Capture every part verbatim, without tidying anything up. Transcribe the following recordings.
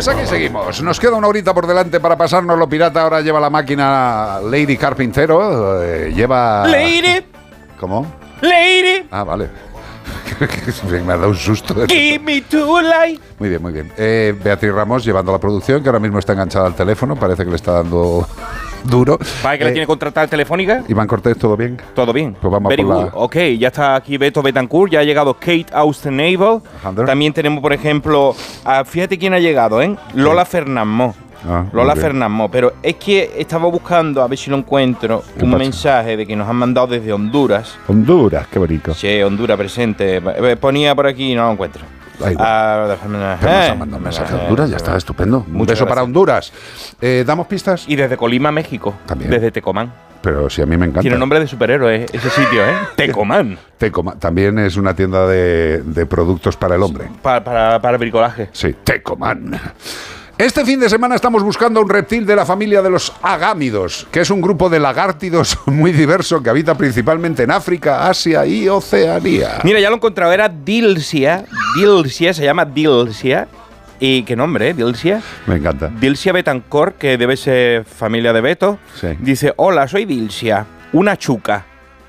Pues aquí seguimos. Nos queda una horita por delante para pasárnoslo pirata. Ahora lleva la máquina Lady Carpintero. Eh, lleva... Lady. ¿Cómo? Lady. Ah, vale. Me ha dado un susto. Give me two light. Muy bien, muy bien. Eh, Beatriz Ramos llevando la producción, que ahora mismo está enganchada al teléfono. Parece que le está dando duro. ¿Para que eh, la tiene contratada Telefónica? Iván Cortés, ¿todo bien? Todo bien. Pues vamos Very por la... good. Ok, ya está aquí Beto Betancourt, ya ha llegado Kate Austen-Navel. También tenemos, por ejemplo, a, fíjate quién ha llegado, ¿eh? Lola Fernandes. Ah, Lola Fernandes, pero es que estaba buscando a ver si lo encuentro un pasa? mensaje de que nos han mandado desde Honduras. Honduras, qué bonito. Sí, Honduras presente. Ponía por aquí y no lo encuentro. Ahí Ah, Pero nos han mandado un mensaje a Honduras, ya está, estupendo. Un Muchas beso para gracias. Honduras. Eh, ¿Damos pistas? Y desde Colima, México. También. Desde Tecomán. Pero si a mí me encanta. Tiene nombre de superhéroe ese sitio, ¿eh? Tecomán. Tecoma. También es una tienda de, de productos para el hombre. Para, para, para bricolaje. Sí, Tecoman. Este fin de semana estamos buscando un reptil de la familia de los agámidos, que es un grupo de lagartidos muy diverso que habita principalmente en África, Asia y Oceanía. Mira, ya lo he encontrado, era Dilsia. Dilsia, se llama Dilsia. ¿Y qué nombre, eh? Dilsia. Me encanta. Dilsia Betancourt, que debe ser familia de Beto. Sí. Dice, hola, soy Dilsia, una chuca.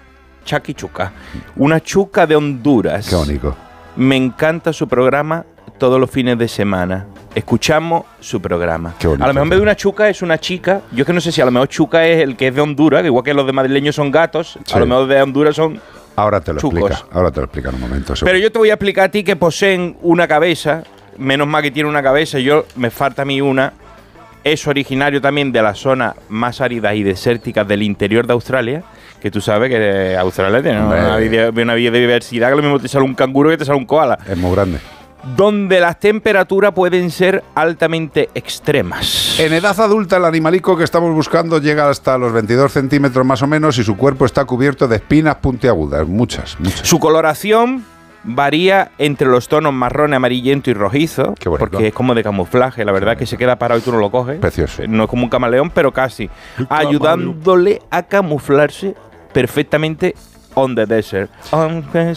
Chaki chuca. Una chuca de Honduras. Qué bonito. Me encanta su programa todos los fines de semana. Escuchamos su programa. Qué bonito. A lo mejor en vez de una chuca es una chica. Yo es que no sé si a lo mejor chuca es el que es de Honduras, que igual que los de madrileños son gatos, Sí. a lo mejor de Honduras son... Ahora te lo Chucos. explica. Ahora te lo explica en un momento. seguro. Pero yo te voy a explicar a ti que poseen una cabeza, menos mal que tiene una cabeza, yo me falta a mí una. Es originario también de la zona más áridas y desérticas del interior de Australia, que tú sabes que Australia tiene una, Hombre. vida- una biodiversidad que lo mismo te sale un canguro que te sale un koala. Es muy grande. Donde las temperaturas pueden ser altamente extremas. En edad adulta, el animalico que estamos buscando llega hasta los veintidós centímetros más o menos y su cuerpo está cubierto de espinas puntiagudas. Muchas, muchas. Su coloración varía entre los tonos marrón, amarillento y rojizo, Qué bonito. porque es como de camuflaje, la verdad que se queda parado y tú no lo coges. Precioso. No es como un camaleón, pero casi. Ayudándole a camuflarse perfectamente on the desert. On the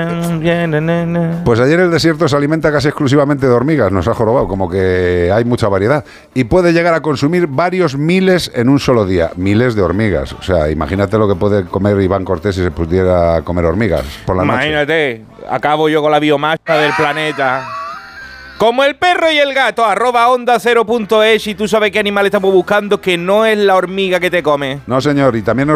desert. Pues ayer el desierto se alimenta casi exclusivamente de hormigas, nos ha jorobado, como que hay mucha variedad. Y puede llegar a consumir varios miles en un solo día, miles de hormigas. O sea, imagínate lo que puede comer Iván Cortés si se pudiera comer hormigas por la noche. Imagínate, acabo yo con la biomasa del planeta. Como el perro y el gato, arroba onda cero punto es y tú sabes qué animal estamos buscando, que no es la hormiga que te come. No, señor, y también nos